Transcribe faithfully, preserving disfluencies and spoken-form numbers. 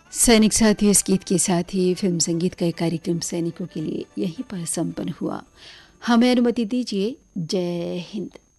सैनिक साथियों, इस गीत के साथ ही फिल्म संगीत का एक कार्यक्रम सैनिकों के लिए यहीं पर संपन्न हुआ। हमें अनुमति दीजिए। जय हिंद।